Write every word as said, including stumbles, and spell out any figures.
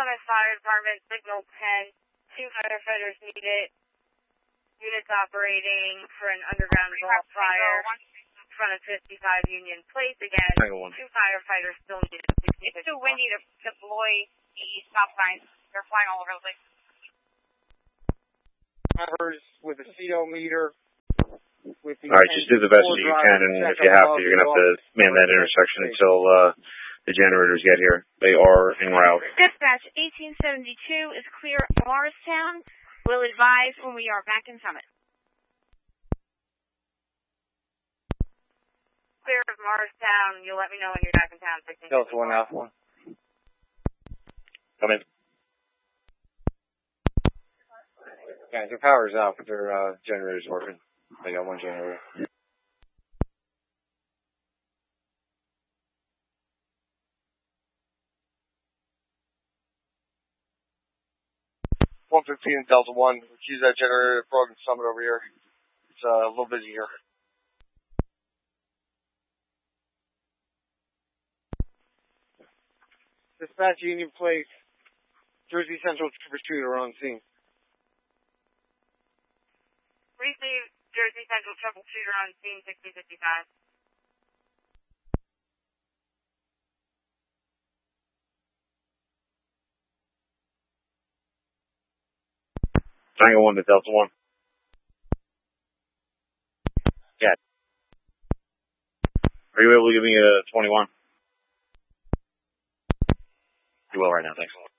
Summit Fire Department, Signal ten. Two firefighters needed. Units operating for an underground vault fire in front of fifty-five Union Place. Again, two firefighters still needed. It's too windy to deploy the stop signs. They're flying all over the place. Drivers with a cedometer. With the all right, just do the best that you can, and if you have to, you're going to have to man that intersection until uh, the generators get here. They are en route. Dispatch eighteen seventy-two is clear of Morristown. We'll advise when we are back in Summit. Clear of Morristown. You'll let me know when you're back in town. Delta one Alpha one. Come in. Guys, their power's out, but their uh, generator's working. They got one generator. one fifteen Delta one. Let's use that generator at Brogan Summit over here. It's uh, a little busy here. Dispatch Union Place. Jersey Central Troopers two are on scene. Receive Jersey Central troubleshooter on scene sixty fifty-five. Triangle one to Delta one. Yeah. Are you able to give me a twenty-one? You will right now, thanks a lot.